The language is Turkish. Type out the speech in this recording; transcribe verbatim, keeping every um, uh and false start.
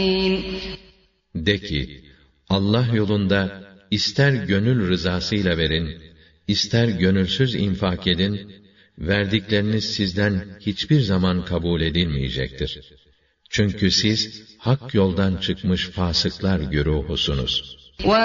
De ki, Allah yolunda ister gönül rızasıyla verin, ister gönülsüz infak edin, verdikleriniz sizden hiçbir zaman kabul edilmeyecektir. Çünkü siz hak yoldan çıkmış fasıklar güruhusunuz.